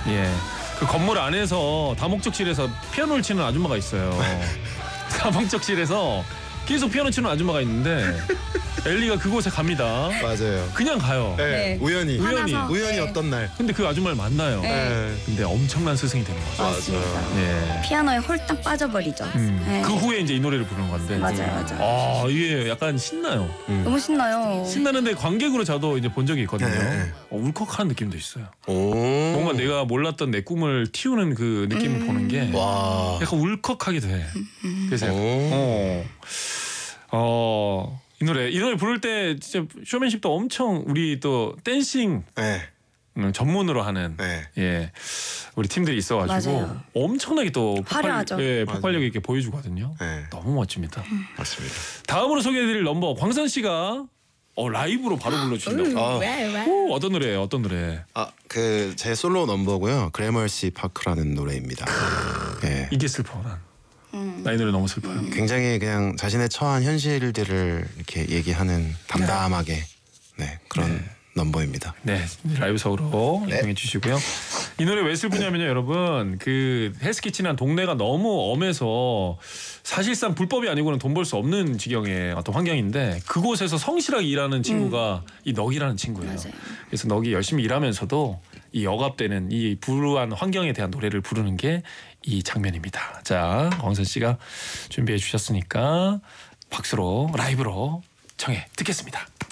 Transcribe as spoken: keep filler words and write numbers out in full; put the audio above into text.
예. 그 건물 안에서 다목적실에서 피아노를 치는 아줌마가 있어요. 다목적실에서 계속 피아노 치는 아줌마가 있는데 엘리가 그곳에 갑니다. 맞아요. 그냥 가요. 네, 네. 우연히 우연히. 화나서. 우연히 네. 어떤 날. 근데 그 아줌마를 만나요. 네. 네. 근데 엄청난 스승이 되는 거죠. 맞습니다. 예. 피아노에 홀딱 빠져버리죠. 음. 네. 그 후에 이제 이 노래를 부르는 건데. 맞아요, 맞아요. 아, 이게 약간 신나요. 음. 너무 신나요. 신나는데 관객으로 저도 이제 본 적이 있거든요. 네, 네. 어, 울컥한 느낌도 있어요. 오. 뭔가 내가 몰랐던 내 꿈을 틔우는 그 느낌을 음. 보는 게 와. 약간 울컥하게 돼. 그래서 약간, 오. 어, 어, 이 노래 이 노래 부를 때 진짜 쇼맨십도 엄청 우리 또 댄싱 네. 음, 전문으로 하는 네. 예 우리 팀들이 있어가지고 맞아요. 엄청나게 또 폭발, 화려하죠. 예, 맞아요. 폭발력 있게 보여주거든요. 네. 너무 멋집니다. 맞습니다. 다음으로 소개해드릴 넘버 광선 씨가 어, 라이브로 바로 불러주신다고. 아. 왜 왜? 오, 어떤 노래예요? 어떤 노래? 아, 그 제 솔로 넘버고요. 그래머시 파크라는 노래입니다. 예. 이게 슬퍼 난. 음. 나 이 노래 너무 슬퍼요. 굉장히 그냥 자신의 처한 현실들을 이렇게 얘기하는 담담하게 네, 그런 네. 넘버입니다. 네, 라이브 서울로 네. 이용해 주시고요. 이 노래 왜 슬프냐면요, 여러분. 그 헬스키친한 동네가 너무 엄해서 사실상 불법이 아니고는 돈 벌 수 없는 지경의 어떤 환경인데 그곳에서 성실하게 일하는 친구가 이 넉이라는 친구예요. 맞아요. 그래서 넉이 열심히 일하면서도 이 억압되는 이 불우한 환경에 대한 노래를 부르는 게 이 장면입니다. 자, 광선 씨가 준비해 주셨으니까 박수로 라이브로 청해 듣겠습니다.